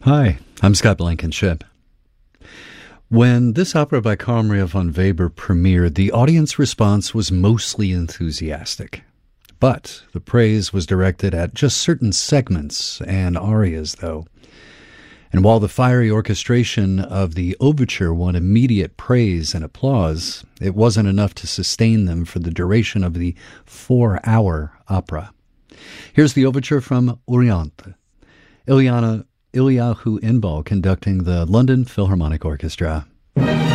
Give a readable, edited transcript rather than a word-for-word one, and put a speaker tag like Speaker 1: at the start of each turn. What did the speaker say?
Speaker 1: Hi, I'm Scott Blankenship. When this opera by Carl Maria von Weber premiered, the audience response was mostly enthusiastic. But the praise was directed at just certain segments and arias, though. And while the fiery orchestration of the overture won immediate praise and applause, it wasn't enough to sustain them for the duration of the 4-hour opera. Here's the overture from Oriente. Ilyahu Inbal conducting the London Philharmonic Orchestra.